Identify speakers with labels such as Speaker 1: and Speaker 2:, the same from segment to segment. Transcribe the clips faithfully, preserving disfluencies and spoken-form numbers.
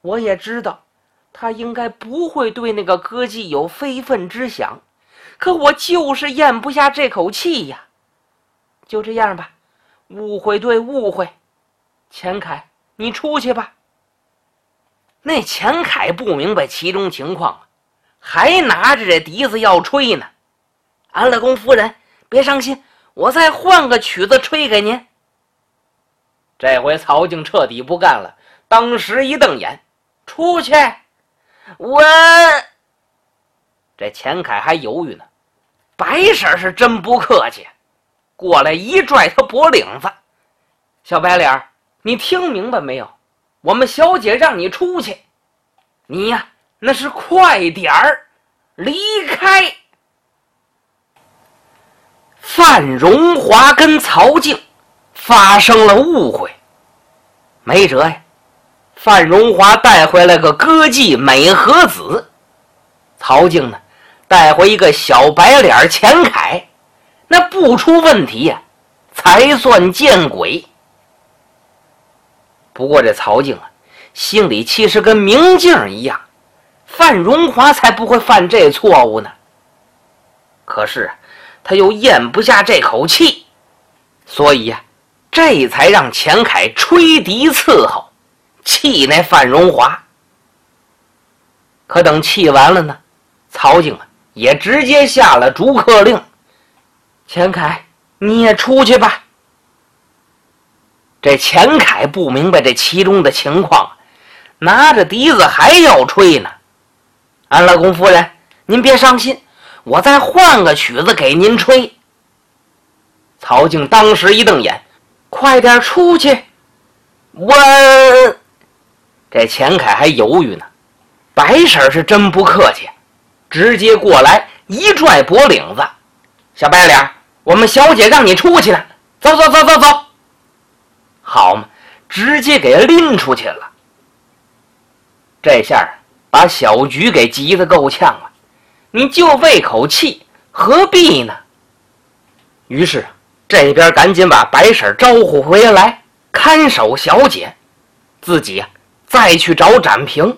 Speaker 1: 我也知道他应该不会对那个歌妓有非分之想，可我就是咽不下这口气呀。就这样吧，误会对误会，钱凯你出去吧。那钱凯不明白其中情况，还拿着这笛子要吹呢。安乐公夫人别伤心，我再换个曲子吹给您。这回曹静彻底不干了，当时一瞪眼，出去。我这钱凯还犹豫呢，白婶是真不客气，过来一拽他脖领子。小白脸，你听明白没有？我们小姐让你出去，你呀那是快点儿离开。范荣华跟曹静发生了误会，没辙呀。范荣华带回来个歌妓美和子，曹静呢带回一个小白脸钱凯，那不出问题呀才算见鬼。不过这曹静啊心里其实跟明镜一样，范荣华才不会犯这错误呢。可是他又咽不下这口气，所以呀、啊，这才让钱凯吹笛伺候，气那范荣华。可等气完了呢，曹静啊也直接下了逐客令，钱凯你也出去吧。这钱凯不明白这其中的情况，拿着笛子还要吹呢。安乐公夫人您别伤心，我再换个曲子给您吹。曹静当时一瞪眼，快点出去。我这钱凯还犹豫呢，白婶是真不客气，直接过来一拽脖领子，小白脸，我们小姐让你出去了，走走走走走。好嘛，直接给拎出去了。这下把小菊给急得够呛了，你就为口气何必呢？于是这边赶紧把白婶招呼回来看守小姐，自己啊再去找展平。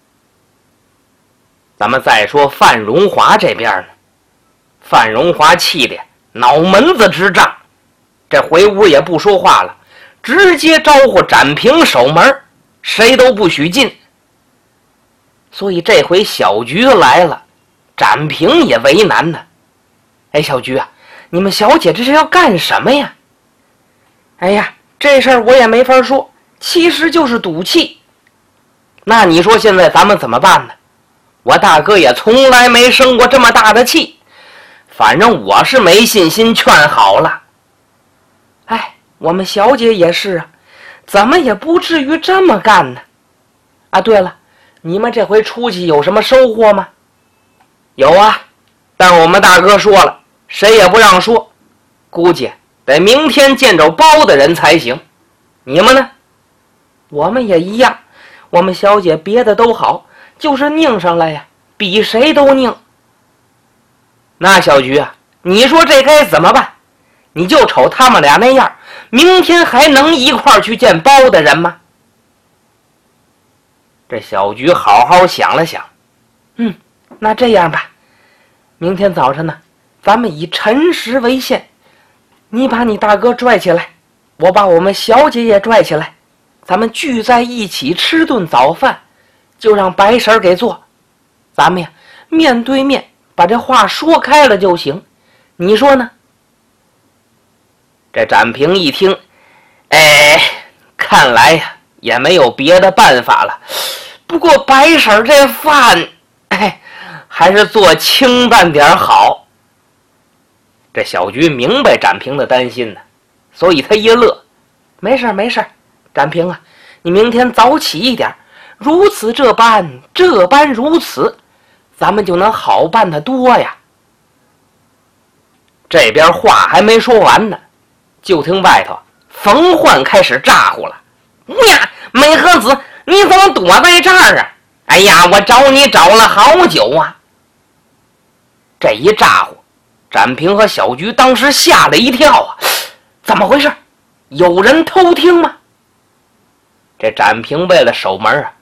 Speaker 1: 咱们再说范荣华这边呢，范荣华气得脑门子直胀，这回屋也不说话了，直接招呼展平守门，谁都不许进。所以这回小菊来了，展平也为难呢。哎，小菊啊，你们小姐这是要干什么呀？哎呀，这事儿我也没法说，其实就是赌气。那你说现在咱们怎么办呢？我大哥也从来没生过这么大的气，反正我是没信心劝好了。哎，我们小姐也是啊，怎么也不至于这么干呢？啊，对了，你们这回出去有什么收获吗？有啊，但我们大哥说了，谁也不让说，估计得明天见着包的人才行。你们呢？我们也一样，我们小姐别的都好，就是拧上来呀，比谁都拧。那小菊啊，你说这该怎么办？你就瞅他们俩那样，明天还能一块儿去见包的人吗？这小菊好好想了想，嗯，那这样吧，明天早晨呢，咱们以辰时为限，你把你大哥拽起来，我把我们小姐也拽起来，咱们聚在一起吃顿早饭，就让白婶给做，咱们呀面对面把这话说开了就行，你说呢？这展平一听，哎，看来呀也没有别的办法了。不过白婶这饭，哎，还是做清淡点好。这小菊明白展平的担心呢，所以他一乐，没事没事，展平啊，你明天早起一点，如此这般，这般如此，咱们就能好办得多呀。这边话还没说完呢，就听外头冯焕开始咋呼了：“呀，美和子，你怎么躲在这儿啊？哎呀，我找你找了好久啊！”这一咋呼，展平和小菊当时吓了一跳啊！怎么回事？有人偷听吗？这展平为了守门啊，